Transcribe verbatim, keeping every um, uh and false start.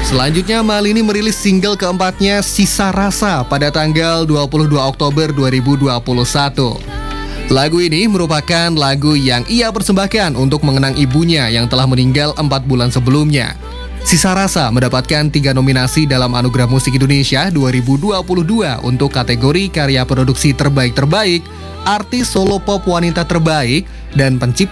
Selanjutnya, Malini merilis single keempatnya Sisa Rasa pada tanggal dua puluh dua Oktober dua ribu dua puluh satu. Lagu ini merupakan lagu yang ia persembahkan untuk mengenang ibunya yang telah meninggal empat bulan sebelumnya. Sisa Rasa mendapatkan tiga nominasi dalam Anugerah Musik Indonesia dua ribu dua puluh dua untuk kategori karya produksi terbaik-terbaik, artis solo pop wanita terbaik, dan pencipta